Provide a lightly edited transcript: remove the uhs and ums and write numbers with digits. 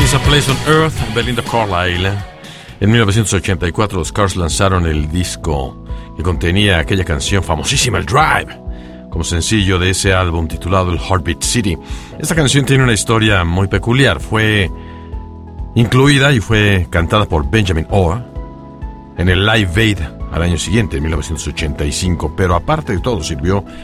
A Place on Earth, Belinda Carlisle. En 1984 los Cars lanzaron el disco que contenía aquella canción famosísima, el Drive, como sencillo de ese álbum titulado el Heartbeat City. Esta canción tiene una historia muy peculiar. Fue incluida y fue cantada por Benjamin Orr en el Live Aid al año siguiente, en 1985, pero aparte de todo sirvió